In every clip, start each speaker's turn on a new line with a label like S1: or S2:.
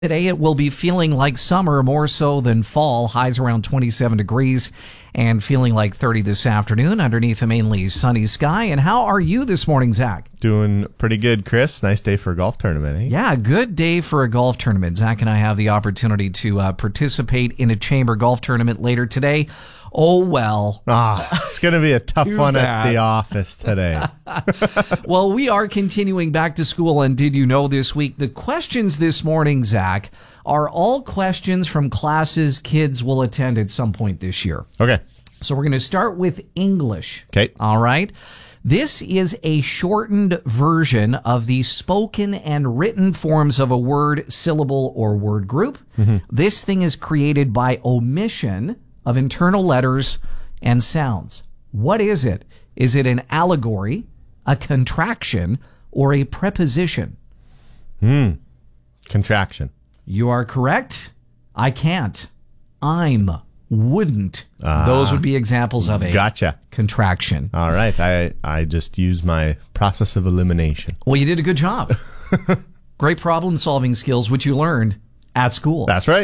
S1: Today it will be feeling like summer more so than fall. Highs around 27 degrees and feeling like 30 this afternoon underneath a mainly sunny sky. And how are you this morning, Zach?
S2: Doing pretty good, Chris. Nice day for a golf tournament, eh?
S1: Yeah, good day for a golf tournament. Zach and I have the opportunity to participate in a chamber golf tournament later today. Oh, well.
S2: It's going to be a tough one at the office today.
S1: Well, we are continuing back to school, and did you know this week, the questions this morning, Zach, are all questions from classes kids will attend at some point this year.
S2: Okay.
S1: So we're going to start with English.
S2: Okay.
S1: All right. This is a shortened version of the spoken and written forms of a word, syllable, or word group. Mm-hmm. This thing is created by omission of internal letters and sounds. What is it? Is it an allegory, a contraction, or a preposition?
S2: Contraction.
S1: You are correct. I can't. I'm. Wouldn't. Those would be examples of a contraction.
S2: All right. I just used my process of elimination.
S1: Well, you did a good job. Great problem-solving skills, which you learned at school.
S2: That's right.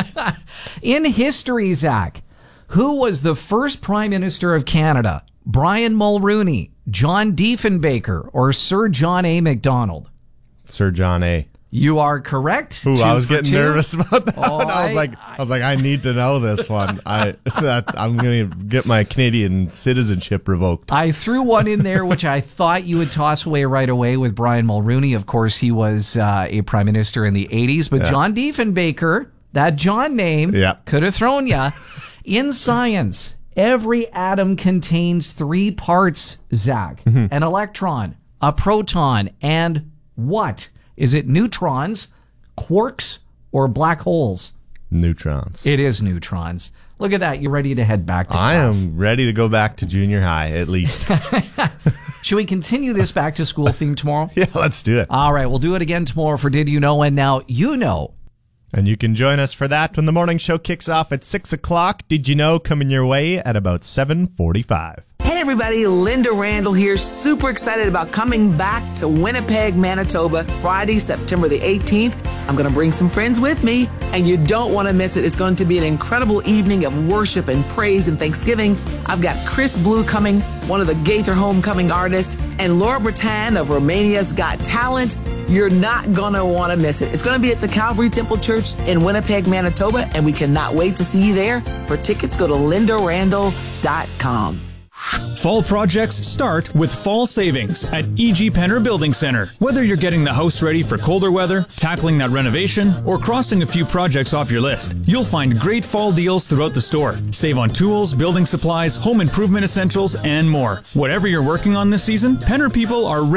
S1: In history, Zach, who was the first Prime Minister of Canada? Brian Mulroney, John Diefenbaker, or Sir John A. Macdonald?
S2: Sir John A.
S1: You are correct.
S2: Ooh, I was getting nervous about that.
S1: Oh,
S2: I was like, I need to know this one. I'm going to get my Canadian citizenship revoked.
S1: I threw one in there, which I thought you would toss away right away with Brian Mulroney. Of course, he was a prime minister in the 80s. But John Diefenbaker, that John name, could have thrown you. In science, every atom contains three parts, Zach. Mm-hmm. An electron, a proton, and what? Is it neutrons, quarks, or black holes?
S2: Neutrons.
S1: It is neutrons. Look at that. You're ready to head back to class.
S2: I am ready to go back to junior high, at least.
S1: Should we continue this back to school theme tomorrow?
S2: Yeah, let's do it.
S1: All right, we'll do it again tomorrow for Did You Know? And now you know.
S2: And you can join us for that when the morning show kicks off at 6 o'clock. Did you know? Coming your way at about 7:45.
S3: Hey everybody, Linda Randall here. Super excited about coming back to Winnipeg, Manitoba, Friday, September the 18th. I'm going to bring some friends with me, and you don't want to miss it. It's going to be an incredible evening of worship and praise and thanksgiving. I've got Chris Blue coming, one of the Gaither Homecoming artists, and Laura Bretan of Romania's Got Talent. You're not going to want to miss it. It's going to be at the Calvary Temple Church in Winnipeg, Manitoba, and we cannot wait to see you there. For tickets, go to lindarandall.com.
S4: Fall projects start with fall savings at E.G. Penner Building Center. Whether you're getting the house ready for colder weather, tackling that renovation, or crossing a few projects off your list, you'll find great fall deals throughout the store. Save on tools, building supplies, home improvement essentials, and more. Whatever you're working on this season, Penner people are ready